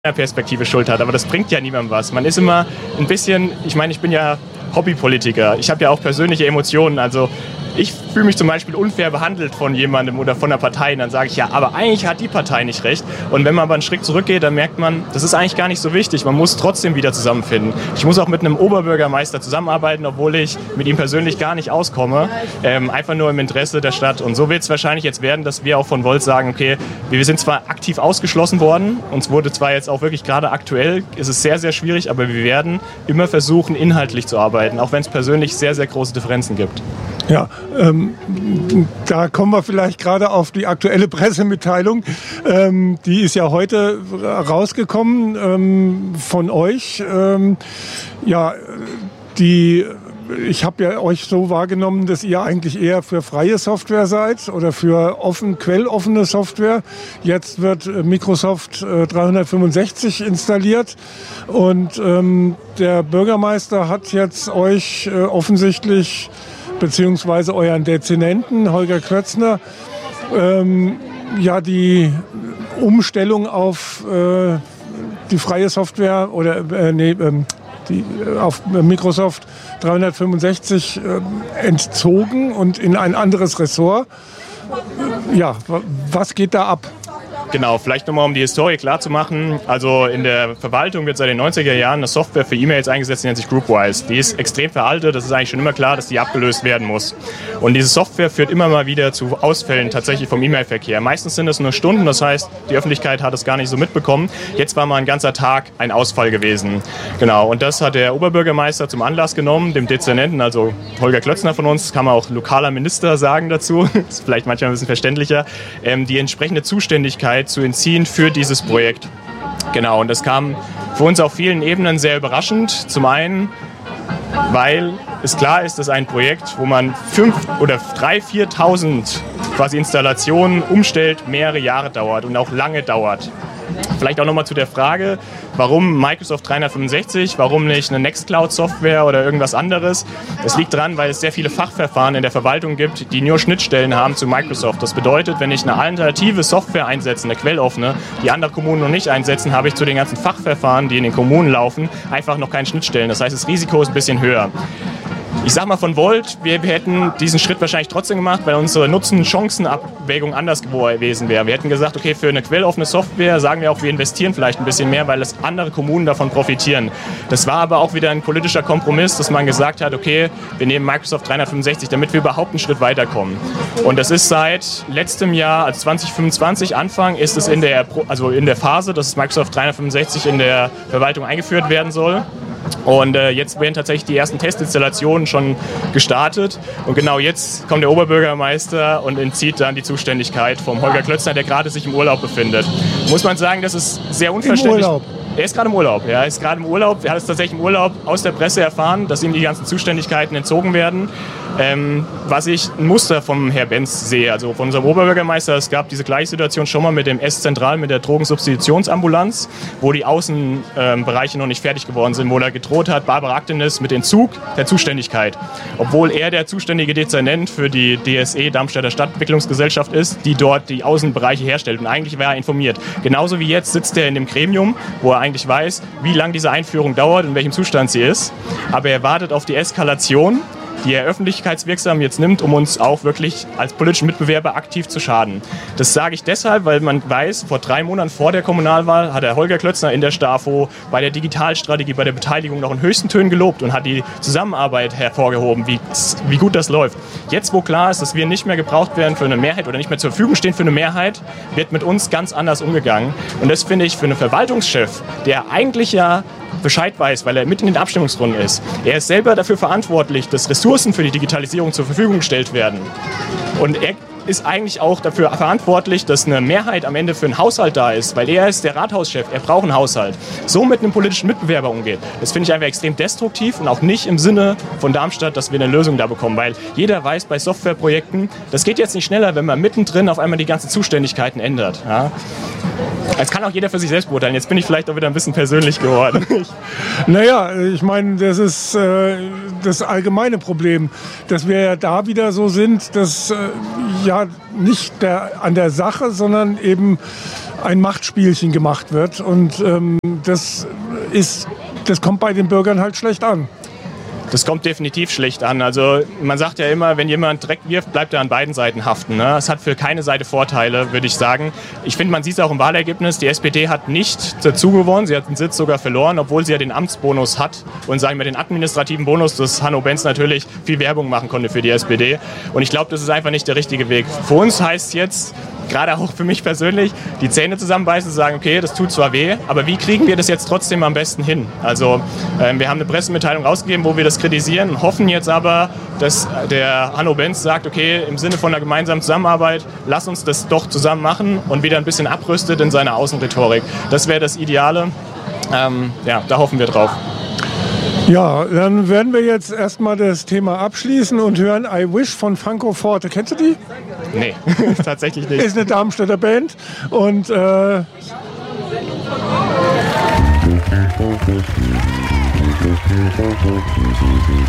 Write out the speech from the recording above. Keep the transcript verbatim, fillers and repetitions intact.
Perspektive schuld hat, aber das bringt ja niemandem was. Man ist immer ein bisschen, ich meine, ich bin ja Hobbypolitiker, ich habe ja auch persönliche Emotionen, also ich fühle mich zum Beispiel unfair behandelt von jemandem oder von einer Partei, und dann sage ich, ja, aber eigentlich hat die Partei nicht recht. Und wenn man aber einen Schritt zurückgeht, dann merkt man, das ist eigentlich gar nicht so wichtig, man muss trotzdem wieder zusammenfinden. Ich muss auch mit einem Oberbürgermeister zusammenarbeiten, obwohl ich mit ihm persönlich gar nicht auskomme, ähm, einfach nur im Interesse der Stadt. Und so wird es wahrscheinlich jetzt werden, dass wir auch von Volt sagen, okay, wir sind zwar aktiv ausgeschlossen worden, uns wurde zwar jetzt auch wirklich gerade aktuell, ist es sehr, sehr schwierig, aber wir werden immer versuchen, inhaltlich zu arbeiten, auch wenn es persönlich sehr, sehr große Differenzen gibt. Ja, ähm, da kommen wir vielleicht gerade auf die aktuelle Pressemitteilung. Ähm, die ist ja heute rausgekommen ähm, von euch. Ähm, ja, die, ich habe ja euch so wahrgenommen, dass ihr eigentlich eher für freie Software seid oder für offen, quelloffene Software. Jetzt wird Microsoft äh, dreihundertfünfundsechzig installiert und ähm, der Bürgermeister hat jetzt euch äh, offensichtlich beziehungsweise euren Dezernenten Holger Klötzner, ähm, ja, die Umstellung auf äh, die freie Software oder äh, nee, ähm, die, äh, auf Microsoft dreihundertfünfundsechzig äh, entzogen und in ein anderes Ressort. Ja, was geht da ab? Genau, vielleicht nochmal, um die Historie klar zu machen. Also in der Verwaltung wird seit den neunziger Jahren eine Software für E-Mails eingesetzt, die nennt sich Groupwise. Die ist extrem veraltet, das ist eigentlich schon immer klar, dass die abgelöst werden muss. Und diese Software führt immer mal wieder zu Ausfällen tatsächlich vom E-Mail-Verkehr. Meistens sind es nur Stunden, das heißt, die Öffentlichkeit hat es gar nicht so mitbekommen. Jetzt war mal ein ganzer Tag ein Ausfall gewesen. Genau, und das hat der Oberbürgermeister zum Anlass genommen, dem Dezernenten, also Holger Klötzner von uns, kann man auch lokaler Minister sagen dazu, ist vielleicht manchmal ein bisschen verständlicher, ähm, die entsprechende Zuständigkeit zu entziehen für dieses Projekt. Genau, und das kam für uns auf vielen Ebenen sehr überraschend. Zum einen, weil es klar ist, dass ein Projekt, wo man fünf oder drei, viertausend quasi Installationen umstellt, mehrere Jahre dauert und auch lange dauert. Vielleicht auch nochmal zu der Frage, warum Microsoft dreihundertfünfundsechzig, warum nicht eine Nextcloud-Software oder irgendwas anderes? Das liegt daran, weil es sehr viele Fachverfahren in der Verwaltung gibt, die nur Schnittstellen haben zu Microsoft. Das bedeutet, wenn ich eine alternative Software einsetze, eine quelloffene, die andere Kommunen noch nicht einsetzen, habe ich zu den ganzen Fachverfahren, die in den Kommunen laufen, einfach noch keine Schnittstellen. Das heißt, das Risiko ist ein bisschen höher. Ich sag mal von Volt, wir, wir hätten diesen Schritt wahrscheinlich trotzdem gemacht, weil unsere Nutzen-Chancen-Abwägung anders gewesen wäre. Wir hätten gesagt, okay, für eine quelloffene Software sagen wir auch, wir investieren vielleicht ein bisschen mehr, weil das andere Kommunen davon profitieren. Das war aber auch wieder ein politischer Kompromiss, dass man gesagt hat, okay, wir nehmen Microsoft dreihundertfünfundsechzig, damit wir überhaupt einen Schritt weiterkommen. Und das ist seit letztem Jahr, also zwanzig fünfundzwanzig Anfang, ist es in der, also in der Phase, dass Microsoft dreihundertfünfundsechzig in der Verwaltung eingeführt werden soll. Und äh, jetzt werden tatsächlich die ersten Testinstallationen schon gestartet. Und genau jetzt kommt der Oberbürgermeister und entzieht dann die Zuständigkeit vom Holger Klötzner, der gerade sich im Urlaub befindet. Muss man sagen, das ist sehr unverständlich. Im Urlaub. Er ist gerade im Urlaub. Er ist gerade im Urlaub. Er hat es tatsächlich im Urlaub aus der Presse erfahren, dass ihm die ganzen Zuständigkeiten entzogen werden. Ähm, was ich ein Muster vom Herrn Benz sehe, also von unserem Oberbürgermeister, es gab diese gleiche Situation schon mal mit dem S-Zentral, mit der Drogensubstitutionsambulanz, wo die Außenbereiche ähm, noch nicht fertig geworden sind, wo er gedroht hat, Barbara Aktenis mit Entzug der Zuständigkeit. Obwohl er der zuständige Dezernent für die D S E, Darmstädter Stadtentwicklungsgesellschaft, ist, die dort die Außenbereiche herstellt. Und eigentlich war er informiert. Genauso wie jetzt sitzt er in dem Gremium, wo er eigentlich weiß, wie lange diese Einführung dauert und in welchem Zustand sie ist. Aber er wartet auf die Eskalation, die er öffentlichkeitswirksam jetzt nimmt, um uns auch wirklich als politischen Mitbewerber aktiv zu schaden. Das sage ich deshalb, weil man weiß, vor drei Monaten vor der Kommunalwahl hat der Holger Klötzner in der STAFO bei der Digitalstrategie, bei der Beteiligung noch in höchsten Tönen gelobt und hat die Zusammenarbeit hervorgehoben, wie, wie gut das läuft. Jetzt, wo klar ist, dass wir nicht mehr gebraucht werden für eine Mehrheit oder nicht mehr zur Verfügung stehen für eine Mehrheit, wird mit uns ganz anders umgegangen. Und das finde ich für einen Verwaltungschef, der eigentlich ja Bescheid weiß, weil er mitten in den Abstimmungsrunden ist. Er ist selber dafür verantwortlich, dass Ressourcen für die Digitalisierung zur Verfügung gestellt werden. Und er ist eigentlich auch dafür verantwortlich, dass eine Mehrheit am Ende für einen Haushalt da ist, weil er ist der Rathauschef, er braucht einen Haushalt. So mit einem politischen Mitbewerber umgeht, das finde ich einfach extrem destruktiv und auch nicht im Sinne von Darmstadt, dass wir eine Lösung da bekommen, weil jeder weiß bei Softwareprojekten, das geht jetzt nicht schneller, wenn man mittendrin auf einmal die ganzen Zuständigkeiten ändert. Ja? Das kann auch jeder für sich selbst beurteilen. Jetzt bin ich vielleicht auch wieder ein bisschen persönlich geworden. Naja, ich meine, das ist äh, das allgemeine Problem, dass wir ja da wieder so sind, dass äh, ja nicht der, an der Sache, sondern eben ein Machtspielchen gemacht wird. Und ähm, das ist, das kommt bei den Bürgern halt schlecht an. Das kommt definitiv schlecht an. Also man sagt ja immer, wenn jemand Dreck wirft, bleibt er an beiden Seiten haften. Ne? Es hat für keine Seite Vorteile, würde ich sagen. Ich finde, man sieht es auch im Wahlergebnis. Die S P D hat nicht dazu gewonnen. Sie hat den Sitz sogar verloren, obwohl sie ja den Amtsbonus hat. Und sagen wir den administrativen Bonus, dass Hanno Benz natürlich viel Werbung machen konnte für die S P D. Und ich glaube, das ist einfach nicht der richtige Weg. Für uns heißt es jetzt, gerade auch für mich persönlich, die Zähne zusammenbeißen und sagen, okay, das tut zwar weh, aber wie kriegen wir das jetzt trotzdem am besten hin? Also ähm, wir haben eine Pressemitteilung rausgegeben, wo wir das kritisieren, hoffen jetzt aber, dass der Hanno Benz sagt, okay, im Sinne von einer gemeinsamen Zusammenarbeit, lass uns das doch zusammen machen und wieder ein bisschen abrüstet in seiner Außenrhetorik. Das wäre das Ideale. Ähm, ja, da hoffen wir drauf. Ja, dann werden wir jetzt erstmal das Thema abschließen und hören I Wish von Franco Forte. Kennst du die? Nee, tatsächlich nicht. Ist eine Darmstädter Band und äh